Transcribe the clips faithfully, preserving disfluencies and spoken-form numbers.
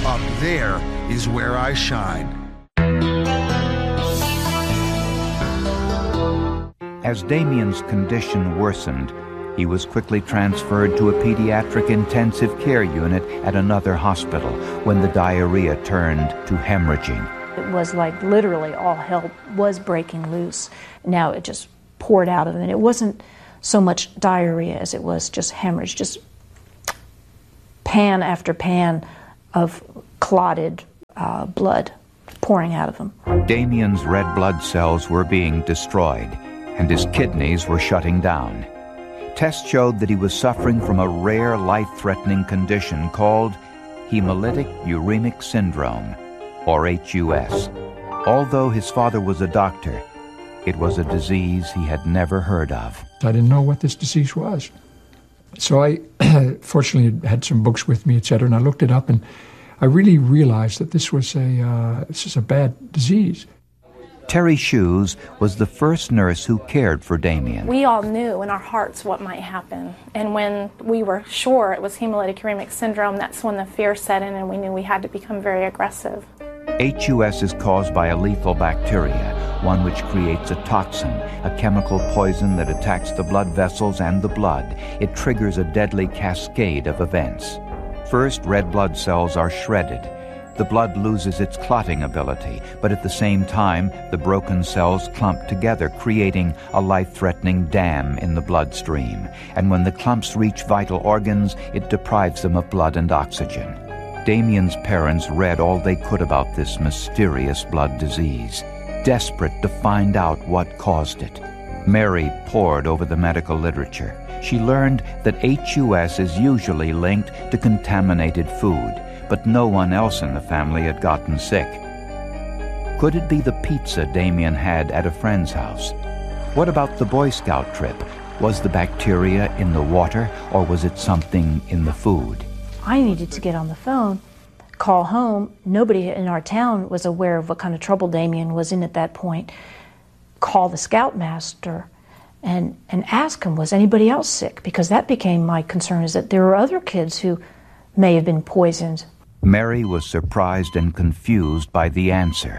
Up there is where I shine. As Damien's condition worsened, he was quickly transferred to a pediatric intensive care unit at another hospital when the diarrhea turned to hemorrhaging. It was like literally all hell was breaking loose. Now it just poured out of him. And it wasn't so much diarrhea as it was just hemorrhage, just pan after pan of clotted uh, blood pouring out of him. Damien's red blood cells were being destroyed, and his kidneys were shutting down. Tests showed that he was suffering from a rare life-threatening condition called hemolytic uremic syndrome, or H U S. Although his father was a doctor, it was a disease he had never heard of. I didn't know what this disease was. So I fortunately had some books with me, et cetera, and I looked it up, and I really realized that this was a, uh, this is a bad disease. Terry Shoes was the first nurse who cared for Damien. We all knew in our hearts what might happen. And when we were sure it was hemolytic uremic syndrome, that's when the fear set in and we knew we had to become very aggressive. H U S is caused by a lethal bacteria, one which creates a toxin, a chemical poison that attacks the blood vessels and the blood. It triggers a deadly cascade of events. First, red blood cells are shredded. The blood loses its clotting ability, but at the same time, the broken cells clump together, creating a life-threatening dam in the bloodstream. And when the clumps reach vital organs, it deprives them of blood and oxygen. Damien's parents read all they could about this mysterious blood disease, desperate to find out what caused it. Mary pored over the medical literature. She learned that H U S is usually linked to contaminated food, but no one else in the family had gotten sick. Could it be the pizza Damien had at a friend's house? What about the Boy Scout trip? Was the bacteria in the water, or was it something in the food? I needed to get on the phone, call home. Nobody in our town was aware of what kind of trouble Damien was in at that point. Call the scoutmaster and, and ask him, was anybody else sick? Because that became my concern, is that there were other kids who may have been poisoned. Mary was surprised and confused by the answer.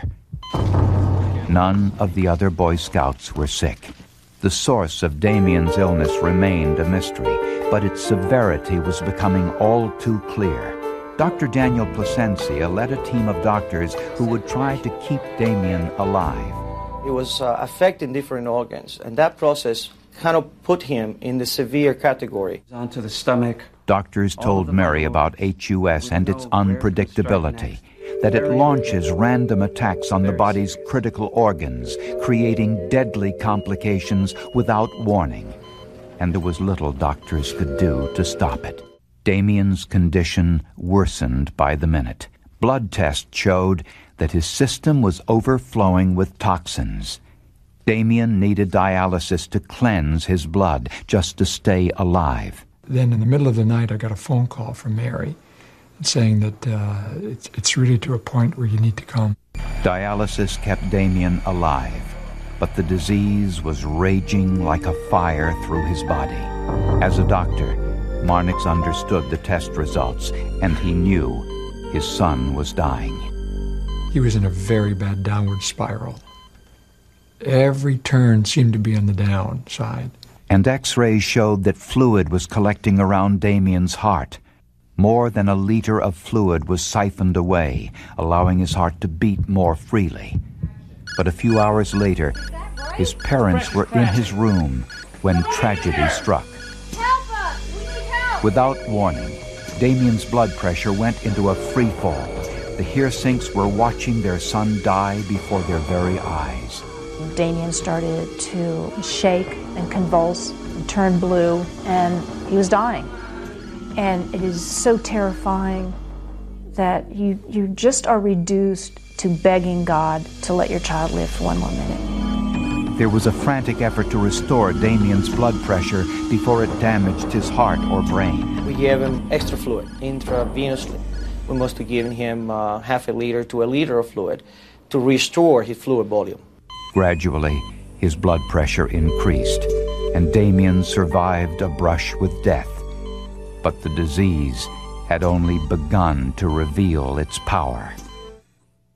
None of the other Boy Scouts were sick. The source of Damien's illness remained a mystery, but its severity was becoming all too clear. Doctor Daniel Plasencia led a team of doctors who would try to keep Damien alive. It was uh, affecting different organs, and that process kind of put him in the severe category. Onto the stomach. Doctors told Mary about H U S and its unpredictability, that it launches random attacks on the body's critical organs, creating deadly complications without warning. And there was little doctors could do to stop it. Damien's condition worsened by the minute. Blood tests showed that his system was overflowing with toxins. Damien needed dialysis to cleanse his blood just to stay alive. Then in the middle of the night, I got a phone call from Mary saying that uh, it's, it's really to a point where you need to come. Dialysis kept Damien alive, but the disease was raging like a fire through his body. As a doctor, Marnix understood the test results, and he knew his son was dying. He was in a very bad downward spiral. Every turn seemed to be on the downside. And X-rays showed that fluid was collecting around Damien's heart. More than a liter of fluid was siphoned away, allowing his heart to beat more freely. But a few hours later, his parents were in his room when tragedy struck. Without warning, Damien's blood pressure went into a free fall. The Heersinks were watching their son die before their very eyes. Damien started to shake and convulse and turn blue, and he was dying. And it is so terrifying that you, you just are reduced to begging God to let your child live for one more minute. There was a frantic effort to restore Damien's blood pressure before it damaged his heart or brain. We gave him extra fluid intravenously. We must have given him uh, half a liter to a liter of fluid to restore his fluid volume. Gradually, his blood pressure increased, and Damien survived a brush with death. But the disease had only begun to reveal its power.